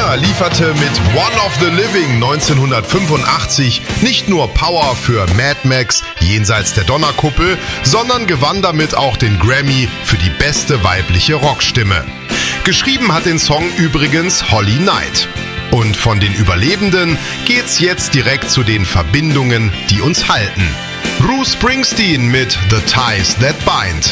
Scooter lieferte mit One of the Living 1985 nicht nur Power für Mad Max jenseits der Donnerkuppel, sondern gewann damit auch den Grammy für die beste weibliche Rockstimme. Geschrieben hat den Song übrigens Holly Knight. Und von den Überlebenden geht's jetzt direkt zu den Verbindungen, die uns halten. Bruce Springsteen mit The Ties That Bind.